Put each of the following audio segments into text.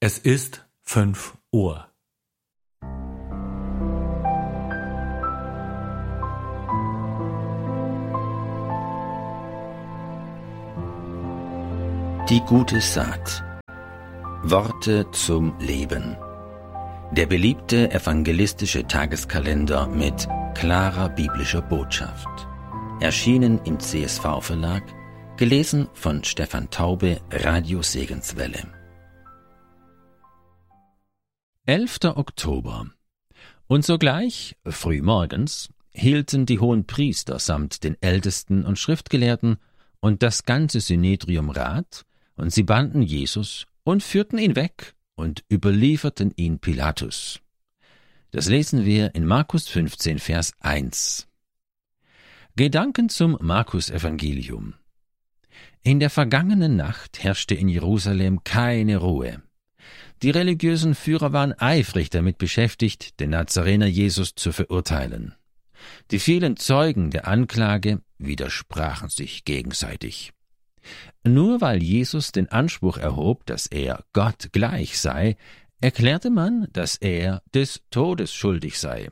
Es ist 5 Uhr. Die gute Saat. Worte zum Leben. Der beliebte evangelistische Tageskalender mit klarer biblischer Botschaft. Erschienen im CSV-Verlag, gelesen von Stefan Taube, Radio Segenswelle. 11. Oktober. Und sogleich, frühmorgens, hielten die Hohenpriester samt den Ältesten und Schriftgelehrten und das ganze Synedrium Rat, und sie banden Jesus und führten ihn weg und überlieferten ihn Pilatus. Das lesen wir in Markus 15, Vers 1. Gedanken zum Markus-Evangelium. In der vergangenen Nacht herrschte in Jerusalem keine Ruhe. Die religiösen Führer waren eifrig damit beschäftigt, den Nazarener Jesus zu verurteilen. Die vielen Zeugen der Anklage widersprachen sich gegenseitig. Nur weil Jesus den Anspruch erhob, dass er Gott gleich sei, erklärte man, dass er des Todes schuldig sei.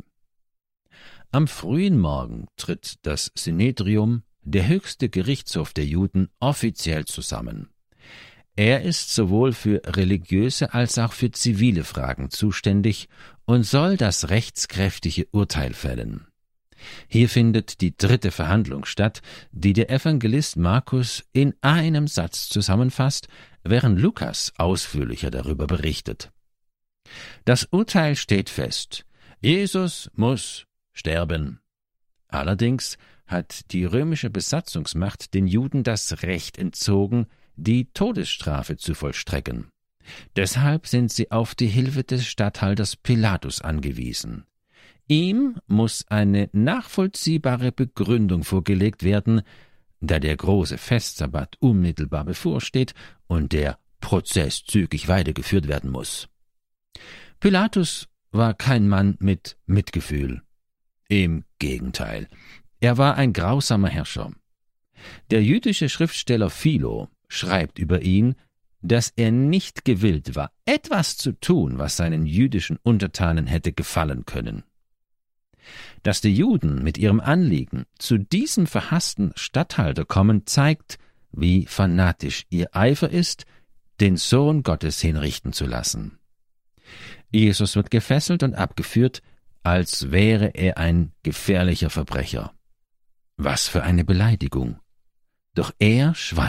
Am frühen Morgen tritt das Synedrium, der höchste Gerichtshof der Juden, offiziell zusammen. Er ist sowohl für religiöse als auch für zivile Fragen zuständig und soll das rechtskräftige Urteil fällen. Hier findet die 3. Verhandlung statt, die der Evangelist Markus in einem Satz zusammenfasst, während Lukas ausführlicher darüber berichtet. Das Urteil steht fest: Jesus muss sterben. Allerdings hat die römische Besatzungsmacht den Juden das Recht entzogen, die Todesstrafe zu vollstrecken. Deshalb sind sie auf die Hilfe des Statthalters Pilatus angewiesen. Ihm muss eine nachvollziehbare Begründung vorgelegt werden, da der große Festsabbat unmittelbar bevorsteht und der Prozess zügig weitergeführt werden muss. Pilatus war kein Mann mit Mitgefühl. Im Gegenteil, er war ein grausamer Herrscher. Der jüdische Schriftsteller Philo schreibt über ihn, dass er nicht gewillt war, etwas zu tun, was seinen jüdischen Untertanen hätte gefallen können. Dass die Juden mit ihrem Anliegen zu diesem verhassten Statthalter kommen, zeigt, wie fanatisch ihr Eifer ist, den Sohn Gottes hinrichten zu lassen. Jesus wird gefesselt und abgeführt, als wäre er ein gefährlicher Verbrecher. Was für eine Beleidigung! Doch er schweigt.